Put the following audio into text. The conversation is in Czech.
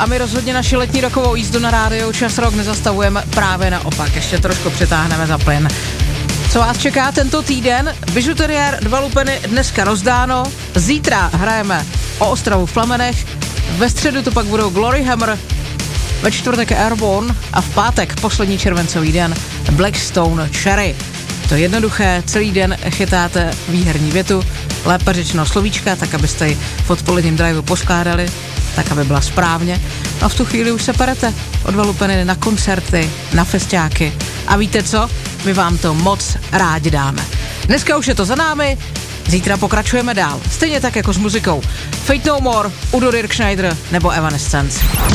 a my rozhodně naši letní rokovou jízdu na rádio Čas Rock nezastavujeme, právě naopak, ještě trošku přitáhneme za plyn. Co vás čeká tento týden? Bižuteriér 2 lupeny dneska rozdáno, zítra hrajeme o Ostravu v plamenech, ve středu to pak budou Glory Hammer, ve čtvrtek Airborne a v pátek, poslední červencový den, Blackstone Cherry. To je jednoduché, celý den chytáte výherní větu, lépe řečeno slovíčka, tak abyste ji v odpoledním driveu poskládali, tak aby byla správně. No a v tu chvíli už se perete o 2 lupeny na koncerty, na festiáky. A víte co? My vám to moc rádi dáme. Dneska už je to za námi, zítra pokračujeme dál. Stejně tak jako s muzikou. Fate No More, Udo Dirkschneider nebo Evanescence.